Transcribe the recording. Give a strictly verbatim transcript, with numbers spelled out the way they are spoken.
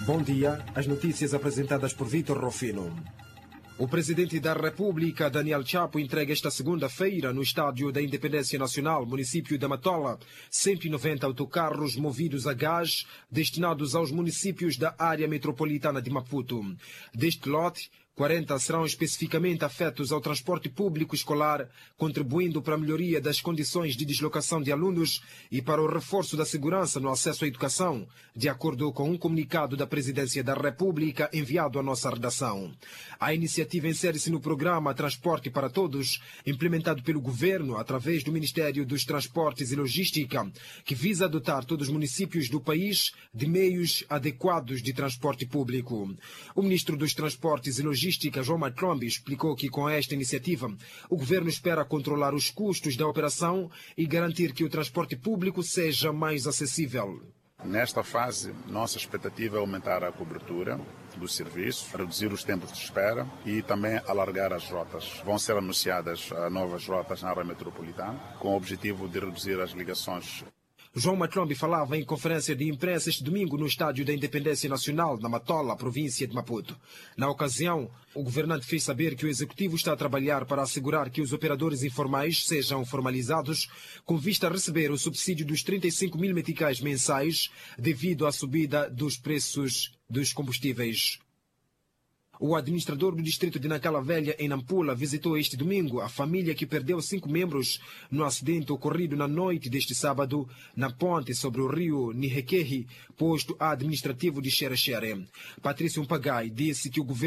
Bom dia, as notícias apresentadas por Vítor Rofino. O presidente da República, Daniel Chapo, entrega esta segunda-feira no Estádio da Independência Nacional, município de Matola, cento e noventa autocarros movidos a gás destinados aos municípios da área metropolitana de Maputo. Deste lote, quarenta serão especificamente afetos ao transporte público escolar, contribuindo para a melhoria das condições de deslocação de alunos e para o reforço da segurança no acesso à educação, de acordo com um comunicado da Presidência da República enviado à nossa redação. A iniciativa insere-se no programa Transporte para Todos, implementado pelo Governo através do Ministério dos Transportes e Logística, que visa dotar todos os municípios do país de meios adequados de transporte público. O Ministro dos Transportes e Logística, João Maclombi, explicou que com esta iniciativa o governo espera controlar os custos da operação e garantir que o transporte público seja mais acessível. Nesta fase, nossa expectativa é aumentar a cobertura dos serviços, reduzir os tempos de espera e também alargar as rotas. Vão ser anunciadas novas rotas na área metropolitana, com o objetivo de reduzir as ligações. João Maclombi falava em conferência de imprensa este domingo no Estádio da Independência Nacional, na Matola, província de Maputo. Na ocasião, o governante fez saber que o Executivo está a trabalhar para assegurar que os operadores informais sejam formalizados, com vista a receber o subsídio dos trinta e cinco mil meticais mensais devido à subida dos preços dos combustíveis. O administrador do distrito de Nacala Velha, em Nampula, visitou este domingo a família que perdeu cinco membros no acidente ocorrido na noite deste sábado na ponte sobre o rio Nihekehi, posto administrativo de Xerexere. Patrício Mpagai disse que o governo